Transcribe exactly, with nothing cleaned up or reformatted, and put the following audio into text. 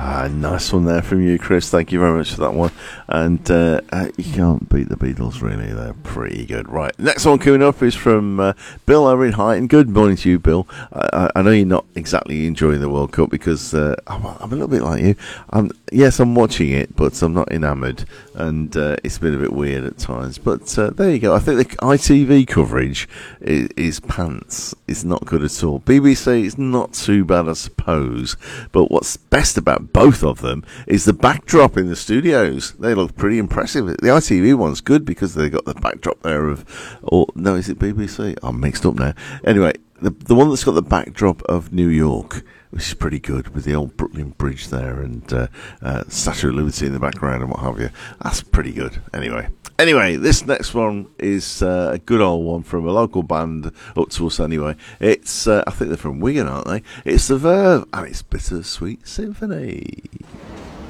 Ah, nice one there from you, Chris. Thank you very much for that one. And uh, uh, you can't beat the Beatles, really. They're pretty good. Right, next one coming up is from uh, Bill over in Highton. Good morning to you, Bill. I, I know you're not exactly enjoying the World Cup because uh, I'm, I'm a little bit like you. I'm, yes, I'm watching it, but I'm not enamoured, and uh, it's been a bit weird at times. But uh, there you go. I think the I T V coverage is, is pants. It's not good at all. B B C is not too bad, I suppose. But what's best about both of them is the backdrop in the studios. They look pretty impressive. The I T V one's good because they got the backdrop there of, or no, is it B B C? I'm mixed up now. Anyway, the the one that's got the backdrop of New York, which is pretty good, with the old Brooklyn Bridge there and uh, uh, Statue of Liberty in the background and what have you. That's pretty good. Anyway. Anyway, this next one is uh, a good old one from a local band up to us anyway. It's, uh, I think they're from Wigan, aren't they? It's The Verve, and it's Bittersweet Symphony.